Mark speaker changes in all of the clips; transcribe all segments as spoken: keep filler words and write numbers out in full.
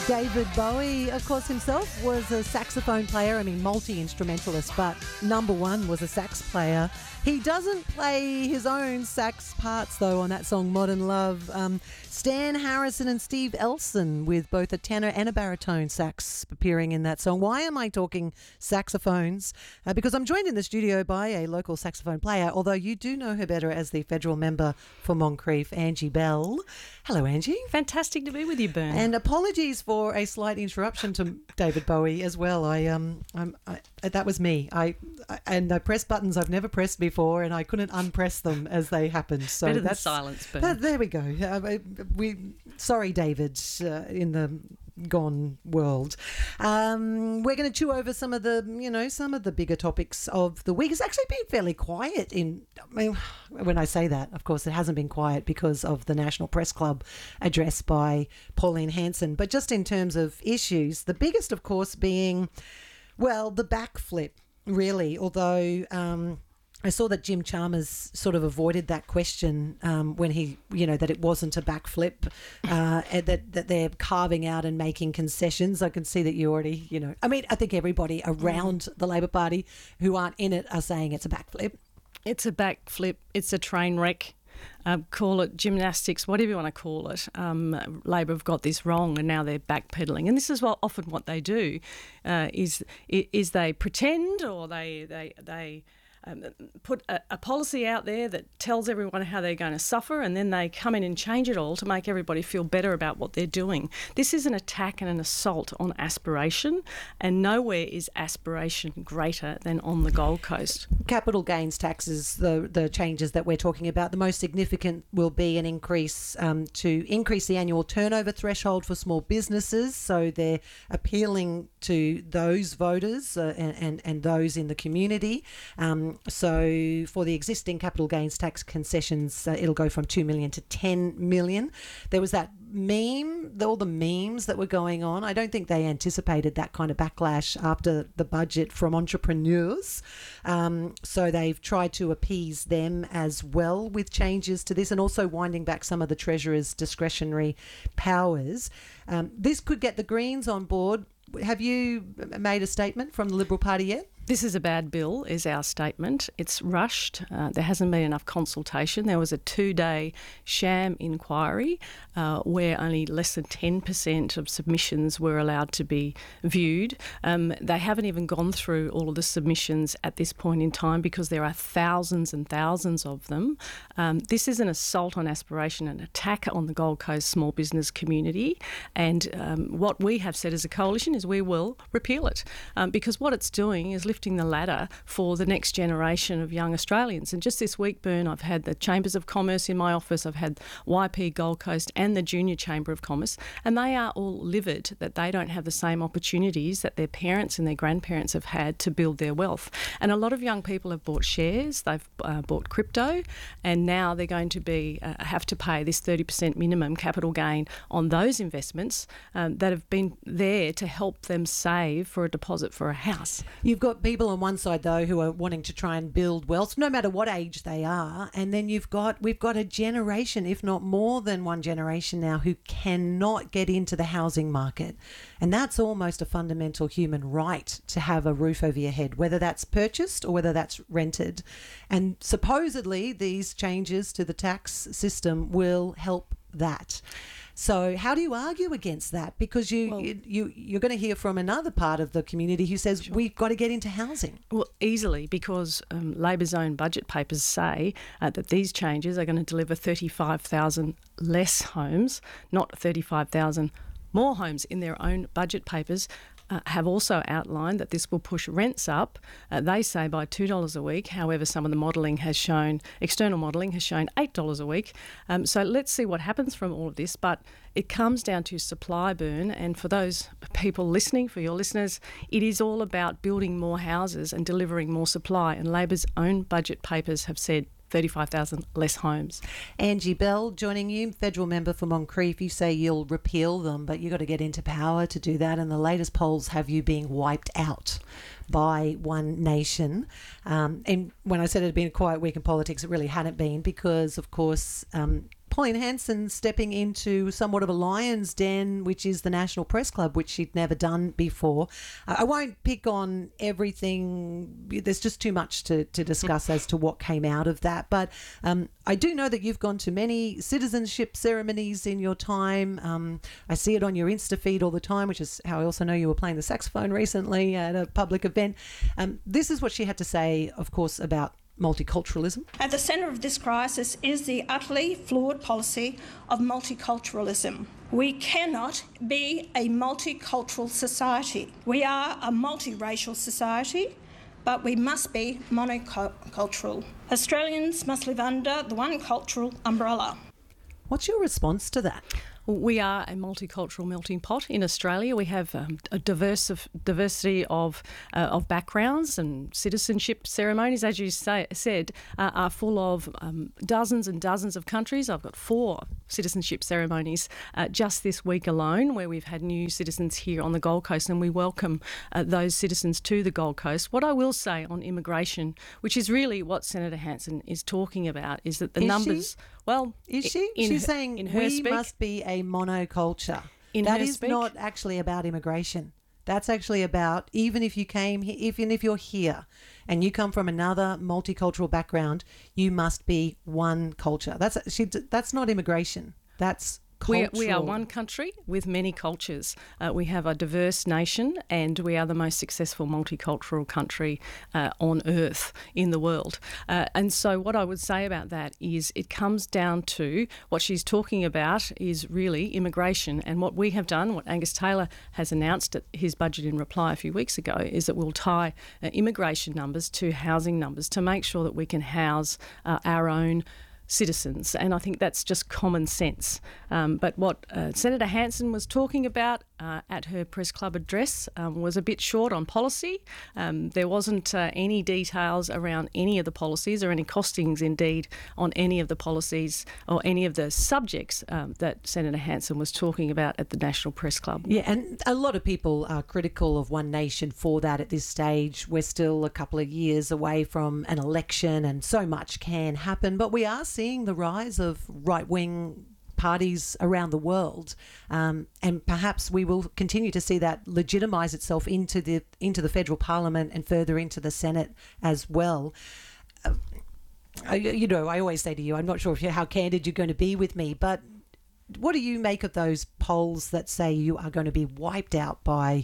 Speaker 1: David Bowie, of course, himself was a saxophone player. I mean, multi-instrumentalist, but number one was a sax player. He doesn't play his own sax parts, though, on that song, Modern Love. Um, Stan Harrison and Steve Elson with both a tenor and a baritone sax appearing in that song. Why am I talking saxophones? Uh, because I'm joined in the studio by a local saxophone player, although you do know her better as the federal member for Moncrief, Angie Bell. Hello, Angie.
Speaker 2: Fantastic to be with you, Bern.
Speaker 1: And apologies for a slight interruption to David Bowie as well. I um, I'm, I, that was me. I, I and I pressed buttons I've never pressed before, and I couldn't unpress them as they happened. So
Speaker 2: Better
Speaker 1: that's
Speaker 2: than silence, Bern.
Speaker 1: That, there we go. Uh, we sorry, David, uh, in the gone world. Um, we're going to chew over some of the, you know, some of the bigger topics of the week. It's actually been fairly quiet in, I mean, when I say that, of course, it hasn't been quiet because of the National Press Club address by Pauline Hanson. But just in terms of issues, the biggest, of course, being, well, the backflip, really, although... Um, I saw that Jim Chalmers sort of avoided that question um, when he, you know, that it wasn't a backflip, uh, and that, that they're carving out and making concessions. I can see that you already, you know, I mean, I think everybody around mm. the Labor Party who aren't in it are saying it's a backflip.
Speaker 2: It's a backflip. It's a train wreck. Uh, call it gymnastics, whatever you want to call it. Um, Labor have got this wrong and now they're backpedaling. And this is what often what they do uh, is is they pretend or they they they. Um, put a, a policy out there that tells everyone how they're going to suffer, and then they come in and change it all to make everybody feel better about what they're doing. This is an attack and an assault on aspiration, and nowhere is aspiration greater than on the Gold Coast.
Speaker 1: Capital gains taxes, the the changes that we're talking about, the most significant will be an increase um, to increase the annual turnover threshold for small businesses. So they're appealing to those voters uh, and, and, and those in the community. Um, So for the existing capital gains tax concessions, uh, it'll go from two million dollars to ten million dollars. There was that meme, all the memes that were going on. I don't think they anticipated that kind of backlash after the budget from entrepreneurs. Um, so they've tried to appease them as well with changes to this, and also winding back some of the Treasurer's discretionary powers. Um, this could get the Greens on board. Have you made a statement from the Liberal Party yet?
Speaker 2: This is a bad bill, is our statement. It's rushed. Uh, there hasn't been enough consultation. There was a two-day sham inquiry uh, where only less than ten percent of submissions were allowed to be viewed. Um, they haven't even gone through all of the submissions at this point in time because there are thousands and thousands of them. Um, this is an assault on aspiration, an attack on the Gold Coast small business community. And um, what we have said as a coalition is we will repeal it um, because what it's doing is lifting the ladder for the next generation of young Australians. And just this week, Bern, I've had the Chambers of Commerce in my office, I've had Y P Gold Coast and the Junior Chamber of Commerce, and they are all livid that they don't have the same opportunities that their parents and their grandparents have had to build their wealth. And a lot of young people have bought shares, they've uh, bought crypto, and now they're going to be uh, have to pay this thirty percent minimum capital gain on those investments um, that have been there to help them save for a deposit for a house.
Speaker 1: You've got people on one side, though, who are wanting to try and build wealth, no matter what age they are, and then you've got we've got a generation, if not more than one generation now, who cannot get into the housing market, and that's almost a fundamental human right to have a roof over your head, whether that's purchased or whether that's rented. And supposedly these changes to the tax system will help that. So how do you argue against that? Because you, well, you, you, you're going to hear from another part of the community who says, sure, we've got to get into housing.
Speaker 2: Well, easily, because um, Labor's own budget papers say uh, that these changes are going to deliver thirty-five thousand less homes, not thirty-five thousand more homes in their own budget papers. Uh, have also outlined that this will push rents up, uh, they say, by two dollars a week. However, some of the modelling has shown, external modelling has shown eight dollars a week. Um, so let's see what happens from all of this. But it comes down to supply, Bern. And for those people listening, for your listeners, it is all about building more houses and delivering more supply. And Labor's own budget papers have said thirty-five thousand less homes.
Speaker 1: Angie Bell joining you, federal member for Moncrief. You say you'll repeal them, but you've got to get into power to do that, and the latest polls have you being wiped out by One Nation. Um, and when I said it had been a quiet week in politics, it really hadn't been, because, of course, um, Pauline Hanson stepping into somewhat of a lion's den, which is the National Press Club, which she'd never done before. Uh, I won't pick on everything. There's just too much to, to discuss as to what came out of that. But um, I do know that you've gone to many citizenship ceremonies in your time. Um, I see it on your Insta feed all the time, which is how I also know you were playing the saxophone recently at a public event. Um, this is what she had to say, of course, about multiculturalism.
Speaker 3: At the centre of this crisis is the utterly flawed policy of multiculturalism. We cannot be a multicultural society. We are a multiracial society, but we must be monocultural. Australians must live under the one cultural umbrella.
Speaker 1: What's your response to that?
Speaker 2: We are a multicultural melting pot in Australia. We have um, a diverse of, diversity of uh, of backgrounds, and citizenship ceremonies, as you say, said, uh, are full of um, dozens and dozens of countries. I've got four citizenship ceremonies uh, just this week alone, where we've had new citizens here on the Gold Coast, and we welcome uh, those citizens to the Gold Coast. What I will say on immigration, which is really what Senator Hanson is talking about, is that the
Speaker 1: is
Speaker 2: numbers...
Speaker 1: She?
Speaker 2: Well,
Speaker 1: is she?
Speaker 2: In,
Speaker 1: She's saying
Speaker 2: in her
Speaker 1: we
Speaker 2: speak,
Speaker 1: must be a monoculture.
Speaker 2: In
Speaker 1: that
Speaker 2: her
Speaker 1: is
Speaker 2: speak,
Speaker 1: not actually about immigration. That's actually about, even if you came here, even if you're here and you come from another multicultural background, you must be one culture. That's she. That's not immigration. That's
Speaker 2: We, we are one country with many cultures. Uh, we have a diverse nation, and we are the most successful multicultural country uh, on earth in the world. Uh, and so what I would say about that is it comes down to what she's talking about is really immigration. And what we have done, what Angus Taylor has announced at his budget in reply a few weeks ago, is that we'll tie uh, immigration numbers to housing numbers to make sure that we can house uh, our own citizens, and I think that's just common sense. Um, but what uh, Senator Hanson was talking about uh, at her press club address um, was a bit short on policy. Um, there wasn't uh, any details around any of the policies, or any costings indeed on any of the policies or any of the subjects um, that Senator Hanson was talking about at the National Press Club.
Speaker 1: Yeah, and a lot of people are critical of One Nation for that at this stage. We're still a couple of years away from an election, and so much can happen, but we are seeing the rise of right-wing parties around the world, um, and perhaps we will continue to see that legitimise itself into the into the federal parliament and further into the Senate as well. Uh, I, you know, I always say to you, I'm not sure if you're, how candid you're going to be with me, but what do you make of those polls that say you are going to be wiped out by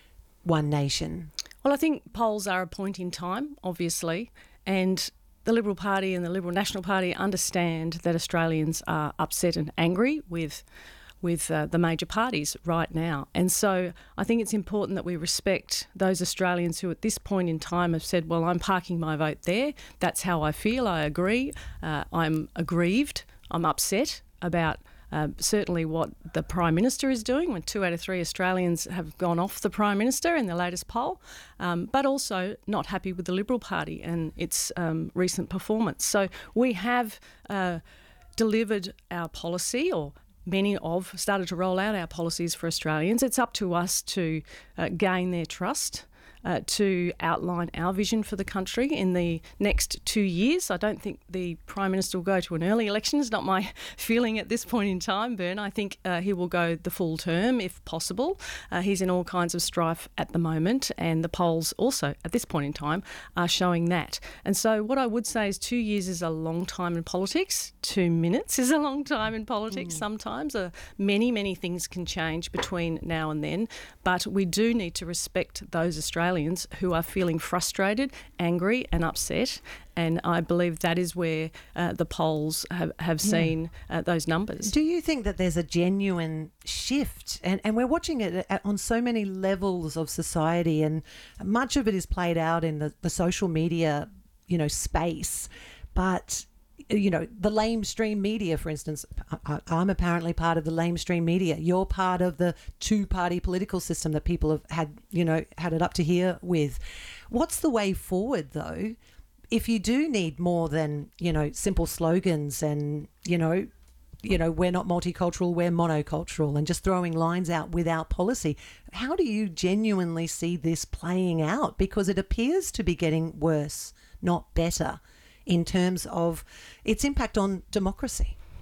Speaker 1: One Nation?
Speaker 2: Well, I think polls are a point in time, obviously, and the Liberal Party and the Liberal National Party understand that Australians are upset and angry with with uh, the major parties right now. And so I think it's important that we respect those Australians who at this point in time have said, well, I'm parking my vote there. That's how I feel. I agree. Uh, I'm aggrieved. I'm upset about Uh, certainly what the Prime Minister is doing, when two out of three Australians have gone off the Prime Minister in the latest poll, um, but also not happy with the Liberal Party and its um, recent performance. So we have uh, delivered our policy, or many of started to roll out our policies for Australians. It's up to us to uh, gain their trust, Uh, to outline our vision for the country in the next two years. I don't think the Prime Minister will go to an early election. It's not my feeling at this point in time, Bern. I think uh, he will go the full term if possible. Uh, he's in all kinds of strife at the moment, and the polls also at this point in time are showing that. And so what I would say is two years is a long time in politics. Two minutes is a long time in politics mm. sometimes. Uh, many, many things can change between now and then, but we do need to respect those Australians who are feeling frustrated, angry and upset. And I believe that is where uh, the polls have, have yeah. seen uh, those numbers.
Speaker 1: Do you think that there's a genuine shift? And, and we're watching it at, on so many levels of society, and much of it is played out in the, the social media, you know, space. But you know, the lamestream media, for instance, I, I'm apparently part of the lamestream media. You're part of the two-party political system that people have had, you know, had it up to here with. What's the way forward, though, if you do need more than, you know, simple slogans and, you know, you know, we're not multicultural, we're monocultural, and just throwing lines out without policy? How do you genuinely see this playing out? Because it appears to be getting worse, not better, in terms of its impact on democracy.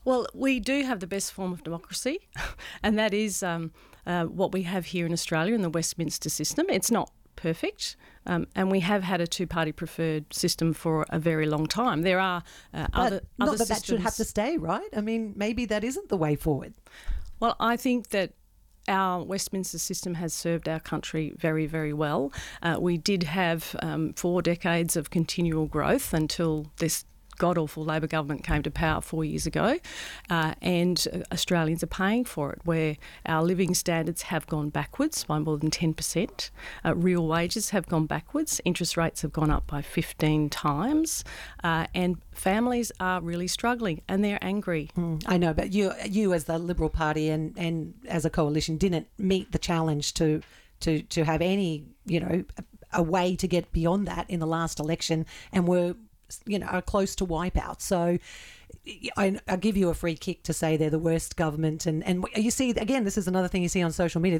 Speaker 2: Well, we do have the best form of democracy, and that is um, uh, what we have here in Australia in the Westminster system. It's not perfect, um, and we have had a two-party preferred system for a very long time. There are uh,
Speaker 1: But
Speaker 2: other
Speaker 1: not
Speaker 2: other
Speaker 1: that
Speaker 2: systems.
Speaker 1: that should have to stay, right? I mean, maybe that isn't the way forward.
Speaker 2: Well, I think that our Westminster system has served our country very, very well. Uh, we did have um, four decades of continual growth until this god-awful Labor government came to power four years ago, uh, and Australians are paying for it, where our living standards have gone backwards by more than ten percent. Uh, real wages have gone backwards. Interest rates have gone up by fifteen times, uh, and families are really struggling and they're angry.
Speaker 1: Mm, I know, but you, you as the Liberal Party and, and as a coalition didn't meet the challenge to to to have any, you know, a, a way to get beyond that in the last election, and were, you know, are close to wipeout. So I, I'll give you a free kick to say they're the worst government. And, and you see, again, this is another thing you see on social media.